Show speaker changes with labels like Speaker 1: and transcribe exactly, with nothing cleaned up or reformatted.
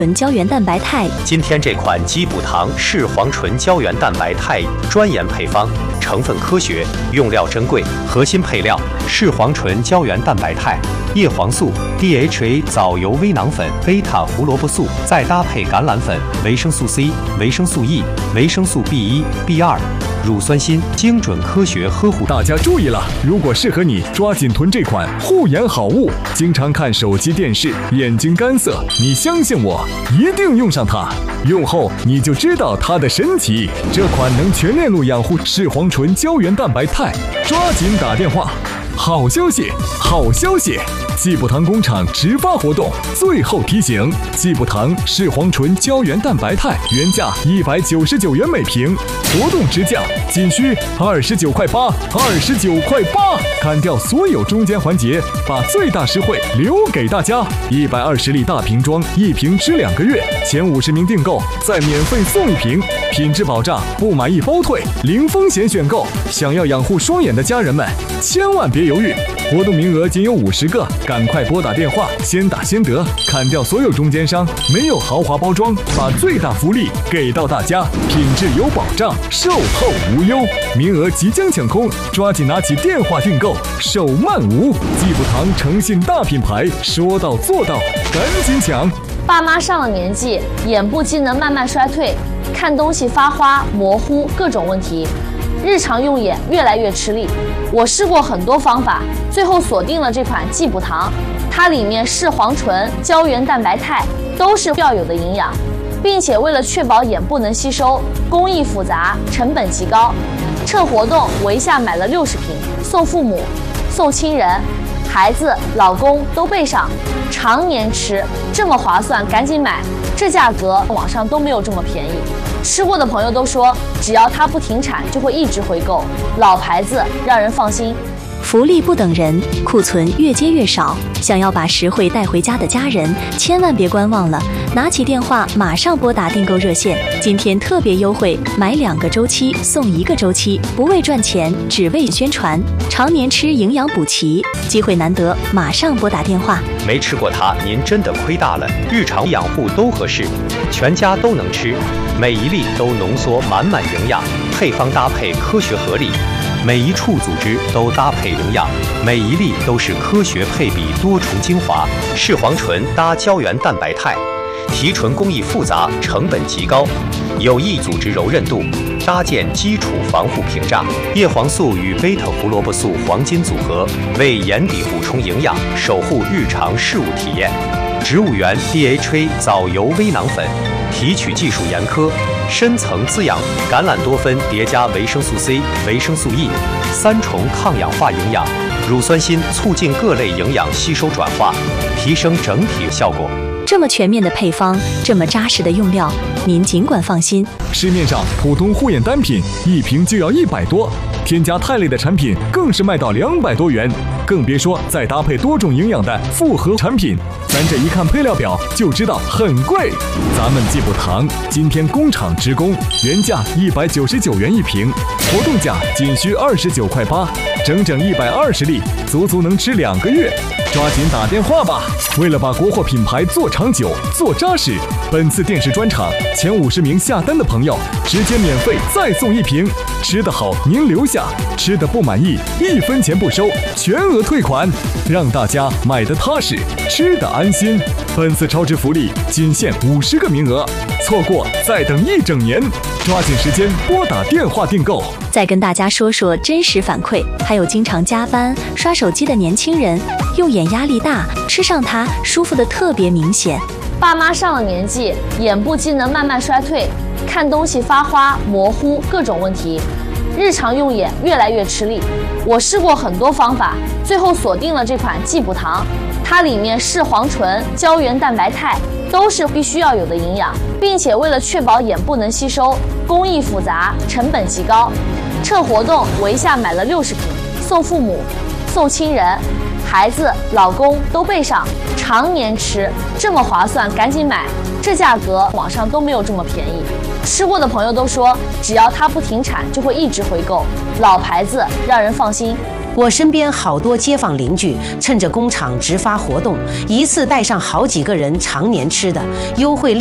Speaker 1: 纯胶原蛋白肽。
Speaker 2: 今天这款鸡补糖视黄醇胶原蛋白肽专研配方，成分科学，用料珍贵，核心配料视黄醇胶原蛋白肽、叶黄素、D H A 藻油微囊粉、贝塔胡萝卜素，再搭配橄榄粉、维生素 C、维生素 E、维生素 B 一、B 二。乳酸锌，精准科学呵护。
Speaker 3: 大家注意了，如果适合你，抓紧囤这款护眼好物。经常看手机电视，眼睛干涩，你相信我，一定用上它。用后你就知道它的神奇。这款能全链路养护视黄醇胶原蛋白肽，抓紧打电话。好消息，好消息！季补堂工厂直发活动，最后提醒：季补堂视黄醇胶原蛋白肽原价一百九十九元每瓶，活动直降仅需二十九块八，二十九块八，砍掉所有中间环节，把最大实惠留给大家。一百二十粒大瓶装，一瓶吃两个月，前五十名订购再免费送一瓶，品质保障，不满意包退，零风险选购。想要养护双眼的家人们，千万别犹豫，活动名额仅有五十个。赶快拨打电话，先打先得，砍掉所有中间商，没有豪华包装，把最大福利给到大家，品质有保障，售后无忧，名额即将抢空，抓紧拿起电话订购，手慢无。季补堂诚信大品牌，说到做到，赶紧抢！
Speaker 4: 爸妈上了年纪，眼部机能慢慢衰退，看东西发花、模糊，各种问题。日常用眼越来越吃力，我试过很多方法，最后锁定了这款季补糖。它里面视黄醇、胶原蛋白肽都是要有的营养，并且为了确保眼部能吸收，工艺复杂，成本极高。趁活动我一下买了六十瓶，送父母、送亲人、孩子、老公都备上，常年吃，这么划算，赶紧买！这价格网上都没有这么便宜。吃过的朋友都说，只要它不停产，就会一直回购。老牌子，让人放心。
Speaker 1: 福利不等人，库存越接越少。想要把实惠带回家的家人，千万别观望了，拿起电话马上拨打订购热线。今天特别优惠，买两个周期送一个周期，不为赚钱，只为宣传。常年吃营养补齐，机会难得，马上拨打电话。
Speaker 2: 没吃过它，您真的亏大了。日常养护都合适，全家都能吃，每一粒都浓缩满满营养，配方搭配科学合理。每一处组织都搭配营养，每一粒都是科学配比多重精华，视黄醇搭胶原蛋白肽，提纯工艺复杂，成本极高，有益组织柔韧度，搭建基础防护屏障。叶黄素与贝塔胡萝卜素黄金组合，为眼底补充营养，守护日常事物体验。植物源 D H A 藻油微囊粉，提取技术严苛，深层滋养，橄榄多酚叠加维生素 C、维生素 E， 三重抗氧化营养，乳酸锌促进各类营养吸收转化，提升整体效果。
Speaker 1: 这么全面的配方，这么扎实的用料，您尽管放心。
Speaker 3: 市面上普通护眼单品一瓶就要一百多，添加肽类的产品更是卖到两百多元，更别说再搭配多种营养的复合产品，咱这一看配料表就知道很贵。咱们季补堂今天工厂直供，原价一百九十九元一瓶，活动价仅需二十九块八，整整一百二十粒，足足能吃两个月。抓紧打电话吧！为了把国货品牌做长久、做扎实，本次电视专场前五十名下单的朋友，直接免费再送一瓶。吃得好您留下，吃得不满意一分钱不收，全额退款，让大家买得踏实，吃得安心。本次超值福利仅限五十个名额，错过再等一整年，抓紧时间拨打电话订购。
Speaker 1: 再跟大家说说真实反馈，还有经常加班刷手机的年轻人，用眼压力大，吃上它舒服的特别明显。
Speaker 4: 爸妈上了年纪，眼部机能慢慢衰退，看东西发花、模糊，各种问题。日常用眼越来越吃力，我试过很多方法，最后锁定了这款季补糖。它里面视黄醇、胶原蛋白肽都是必须要有的营养，并且为了确保眼部能吸收，工艺复杂，成本极高。趁活动我一下买了六十瓶，送父母、送亲人、孩子、老公都备上，常年吃，这么划算，赶紧买！这价格网上都没有这么便宜。吃过的朋友都说，只要它不停产，就会一直回购。老牌子，让人放心。
Speaker 5: 我身边好多街坊邻居趁着工厂直发活动，一次带上好几个人常年吃的优惠。